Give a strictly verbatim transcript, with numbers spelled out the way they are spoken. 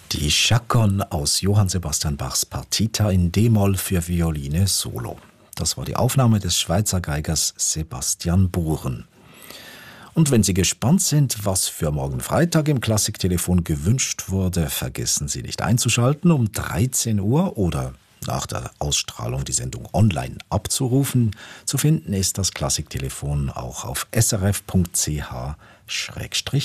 Die Chaconne aus Johann Sebastian Bachs Partita in D-Moll für Violine Solo. Das war die Aufnahme des Schweizer Geigers Sebastian Buren. Und wenn Sie gespannt sind, was für morgen Freitag im Klassiktelefon gewünscht wurde, vergessen Sie nicht einzuschalten um dreizehn Uhr oder nach der Ausstrahlung die Sendung online abzurufen. Zu finden ist das Klassiktelefon auch auf srf punkt ch